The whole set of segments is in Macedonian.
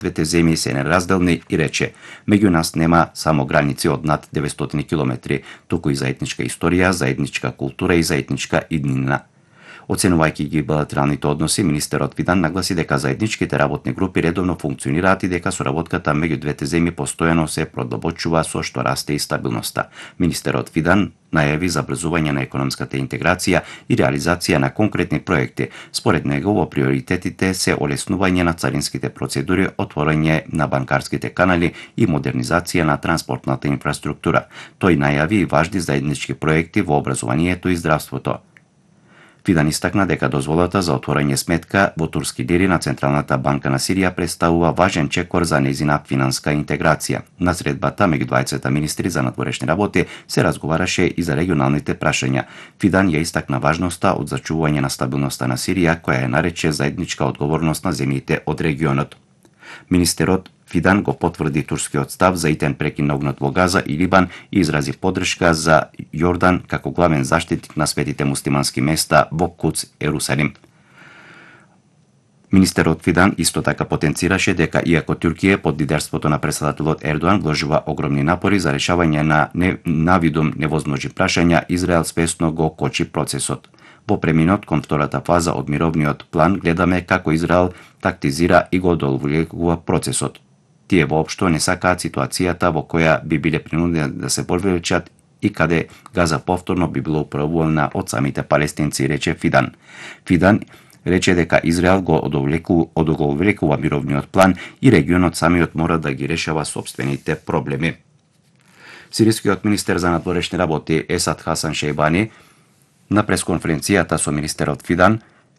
двете земји се неразделни и рече: меѓу нас нема само граници од над 900 километри, туку и заедничка историја, заедничка култура и заедничка иднина. Оценувајќи ги билатералните односи, министерот Фидан нагласи дека заедничките работни групи редовно функционираат и дека соработката меѓу двете земји постојано се продолбочува, со што расте и стабилноста. Министерот Фидан најави забрзување на економската интеграција и реализација на конкретни проекти. Според него, во приоритетите се олеснување на царинските процедури, отворање на банкарските канали и модернизација на транспортната инфраструктура. Тој најави и важни заеднички проекти во образованието и здравството. Фидан истакна дека дозволата за отворање сметка во турски лири на Централната банка на Сирија представува важен чекор за незина финанска интеграција. На средбата меѓу двајцата министри за надворешни работи се разговараше и за регионалните прашања. Фидан ја истакна важноста од зачувување на стабилноста на Сирија, која ја нарече заедничка одговорност на земјите од регионот. Министерот Фидан го потврди турскиот став за итен прекин на огнот во Газа и Либан и изрази поддршка за Јордан како главен заштитник на светите муслимански места во Куц, Ерусалим. Министерот Фидан исто така потенцираше дека иако Туркија под лидерството на претседателот Ердоан вложува огромни напори за решавање на навидум невозможни прашања, Израел спесно го кочи процесот. Во преминот кон втората фаза од мировниот план гледаме како Израел тактизира и го одолжува процесот. Тие воопшто не сакаат ситуацијата во која би биле принудени да се повеличат и каде Газа повторно би било управувана од самите палестинци, рече Фидан. Фидан рече дека Израел го одолжува мировниот план и регионот самиот мора да ги решава собствените проблеми. Сирискиот министер за надворешни работи Есад Хасан Шејбани на пресконференцијата со министерот Фидан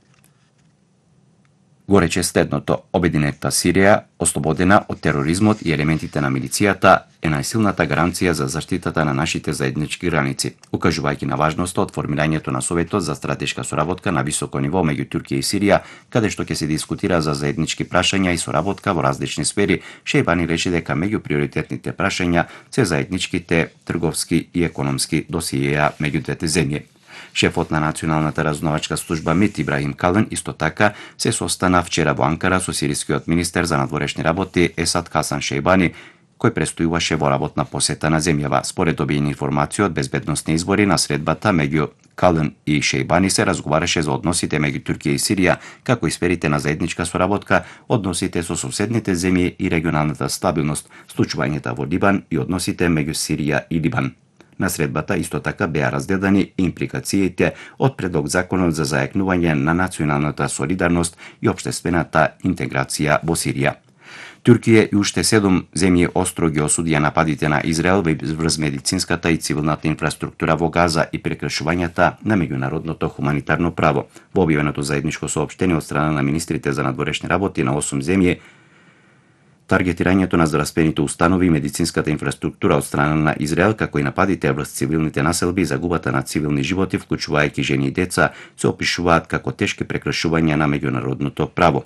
го рече следното: обединета Сирија, ослободена од тероризмот и елементите на милицијата, е најсилната гаранција за заштитата на нашите заеднички граници, укажувајќи на важноста од формирањето на Советот за стратешка соработка на високо ниво меѓу Туркија и Сирија, каде што ќе се дискутира за заеднички прашања и соработка во различни сфери. Шејбани рече дека меѓу приоритетните прашања се заедничките трговски и економски досиеја меѓу двете земји. Шефот на Националната разузнавачка служба МИТ Ибрахим Кален исто така се состана вчера во Анкара со сирискиот министер за надворешни работи Есад Хасан Шејбани, кој престојуваше во работна посета на земјава. Според добиени информации од безбедносни извори, на средбата меѓу Кален и Шејбани се разговараше за односите меѓу Туркија и Сирија, како и сферите на заедничка соработка, односите со соседните земји и регионалната стабилност, случувањата во Либан и односите меѓу Сирија и Либан. На средбата исто така беа разгледани импликациите од предлог законот за зајакнување на националната солидарност и општествената интеграција во Сирија. Туркија и уште 7 земји остро ги осудија нападите на Израел врз медицинската и цивилната инфраструктура во Газа и прекршувањата на меѓународното хуманитарно право. Во објавеното заедничко соопштение од страна на министрите за надворешни работи на 8 земји, таргетирањето на здравствените установи и медицинската инфраструктура од страна на Израел, како и нападите врз цивилните населби и загубата на цивилни животи, вклучувајќи жени и деца, се опишуваат како тешки прекршувања на меѓународното право.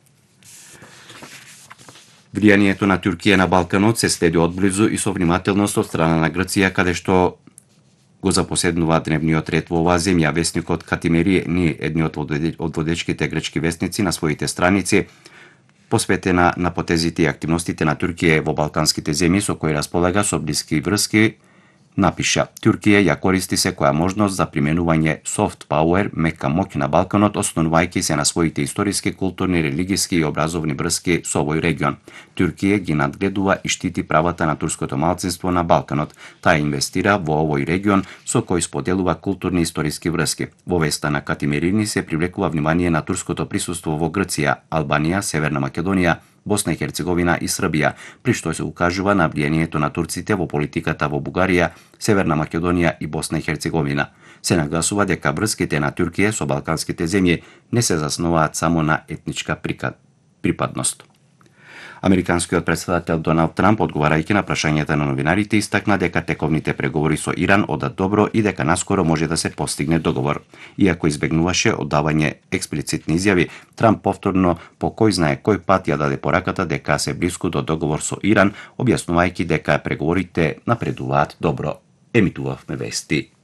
Влијанието на Туркија на Балканот се следи одблизу и со внимателност од страна на Грција, каде што го запоседнува дневниот ред во оваа земја. Весникот Катимери ни едниот од водечките грчки вестници на своите страници посветена на потезите и активностите на Туркија во балканските земји со кои располага со блиски врски, напиша: Туркија ја користи секоја можност за применување soft power, мека моќ на Балканот, основувајќи се на своите историски, културни, религиски и образовни врски со овој регион. Туркија ги надгледува и штити правата на турското малцинство на Балканот. Таа инвестира во овој регион со кој споделува културни и историски врски. Во веста на Катимерини се привлекува внимание на турското присуство во Грција, Албанија, Северна Македонија, Босна и Херцеговина и Србија, при што се укажува на влијанието на турците во политиката во Бугарија, Северна Македонија и Босна и Херцеговина. Се нагласува дека врските на Туркија со балканските земји не се заснуваат само на етничка припадност. Американскиот претседател Доналд Трамп, одговарајќи на прашањата на новинарите, истакна дека тековните преговори со Иран одат добро и дека наскоро може да се постигне договор. Иако избегнуваше оддавање експлицитни изјави, Трамп повторно по кој знае кој пат ја даде пораката дека се блиску до договор со Иран, објаснувајќи дека преговорите напредуваат добро. Емитувавме вести.